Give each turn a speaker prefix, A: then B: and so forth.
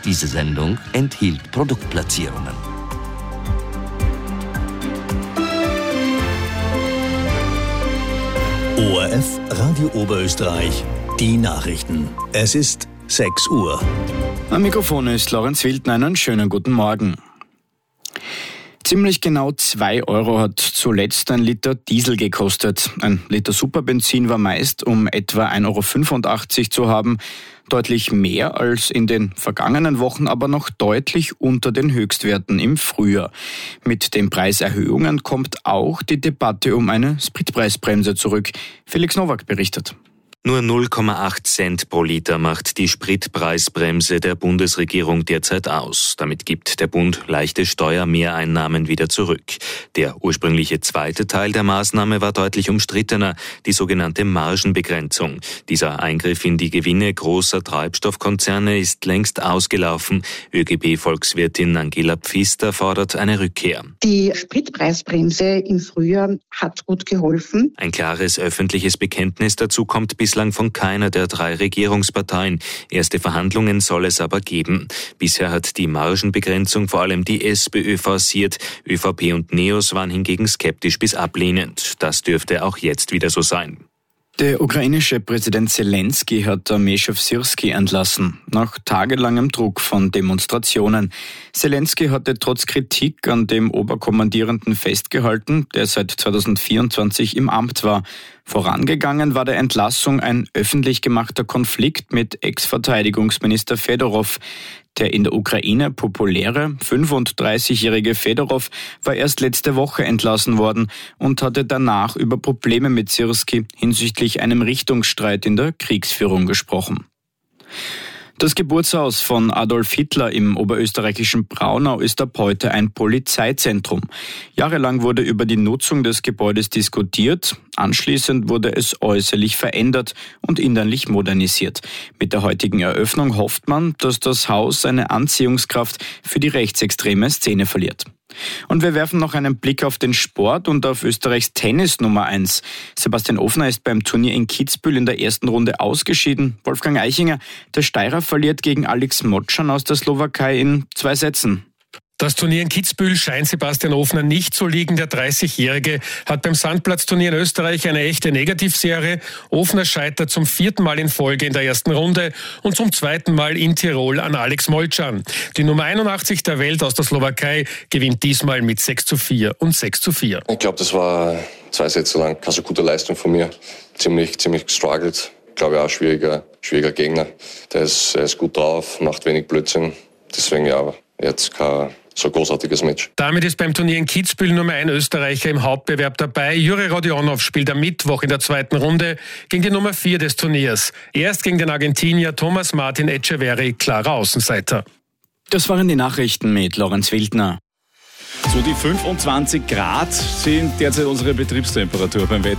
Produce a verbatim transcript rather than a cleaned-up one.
A: Diese Sendung enthielt Produktplatzierungen.
B: O R F Radio Oberösterreich, die Nachrichten. Es ist sechs Uhr.
C: Am Mikrofon ist Lorenz Wildner. Einen schönen guten Morgen. Ziemlich genau zwei Euro hat zuletzt ein Liter Diesel gekostet. Ein Liter Superbenzin war meist um etwa ein Euro fünfundachtzig zu haben. Deutlich mehr als in den vergangenen Wochen, aber noch deutlich unter den Höchstwerten im Frühjahr. Mit den Preiserhöhungen kommt auch die Debatte um eine Spritpreisbremse zurück. Felix Nowak berichtet.
D: Nur null Komma acht Cent pro Liter macht die Spritpreisbremse der Bundesregierung derzeit aus. Damit gibt der Bund leichte Steuermehreinnahmen wieder zurück. Der ursprüngliche zweite Teil der Maßnahme war deutlich umstrittener, die sogenannte Margenbegrenzung. Dieser Eingriff in die Gewinne großer Treibstoffkonzerne ist längst ausgelaufen. ÖGB-Volkswirtin Angela Pfister fordert eine Rückkehr.
E: Die Spritpreisbremse im Frühjahr hat gut geholfen.
D: Ein klares öffentliches Bekenntnis dazu kommt bislang von keiner der drei Regierungsparteien. Erste Verhandlungen soll es aber geben. Bisher hat die Margenbegrenzung vor allem die SPÖ forciert. ÖVP und NEOS waren hingegen skeptisch bis ablehnend. Das dürfte auch jetzt wieder so sein.
C: Der ukrainische Präsident Zelensky hat Armeechef Syrski entlassen, nach tagelangem Druck von Demonstrationen. Zelensky hatte trotz Kritik an dem Oberkommandierenden festgehalten, der seit zweitausendvierundzwanzig im Amt war. Vorangegangen war der Entlassung ein öffentlich gemachter Konflikt mit Ex-Verteidigungsminister Fedorov. Der in der Ukraine populäre fünfunddreißigjährige Fedorov war erst letzte Woche entlassen worden und hatte danach über Probleme mit Syrski hinsichtlich einem Richtungsstreit in der Kriegsführung gesprochen. Das Geburtshaus von Adolf Hitler im oberösterreichischen Braunau ist ab heute ein Polizeizentrum. Jahrelang wurde über die Nutzung des Gebäudes diskutiert. Anschließend wurde es äußerlich verändert und innerlich modernisiert. Mit der heutigen Eröffnung hofft man, dass das Haus seine Anziehungskraft für die rechtsextreme Szene verliert. Und wir werfen noch einen Blick auf den Sport und auf Österreichs Tennis Nummer eins. Sebastian Ofner ist beim Turnier in Kitzbühel in der ersten Runde ausgeschieden. Wolfgang Eichinger, der Steirer verliert gegen Alex Motschan aus der Slowakei in zwei Sätzen.
F: Das Turnier in Kitzbühel scheint Sebastian Ofner nicht zu liegen. Der dreißigjährige hat beim Sandplatzturnier in Österreich eine echte Negativserie. Ofner scheitert zum vierten Mal in Folge in der ersten Runde und zum zweiten Mal in Tirol an Alex Molcan. Die Nummer einundachtzig der Welt aus der Slowakei gewinnt diesmal mit sechs zu vier und sechs zu vier.
G: Ich glaube, das war zwei Sätze lang keine so gute Leistung von mir. Ziemlich, ziemlich gestruggelt. Ich glaube, auch ein schwieriger, schwieriger Gegner. Der ist, der ist gut drauf, macht wenig Blödsinn. Deswegen ja, jetzt kein so großartiges Match.
F: Damit ist beim Turnier in Kitzbühel Nummer ein Österreicher im Hauptbewerb dabei. Juri Rodionov spielt am Mittwoch in der zweiten Runde gegen die Nummer vier des Turniers. Erst gegen den Argentinier Thomas Martin Etcheverry, klarer Außenseiter.
C: Das waren die Nachrichten mit Lorenz Wildner.
H: So die fünfundzwanzig Grad sind derzeit unsere Betriebstemperatur beim Wetter.